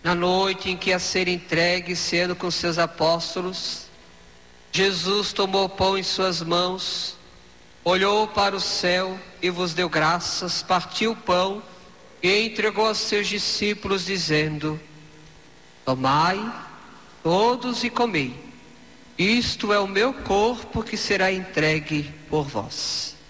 Na noite em que a ser entregue, cedo com seus apóstolos, Jesus tomou o pão em suas mãos, olhou para o céu e vos deu graças, partiu o pão e entregou aos seus discípulos, dizendo: tomai todos e comei, isto é o meu corpo que será entregue por vós.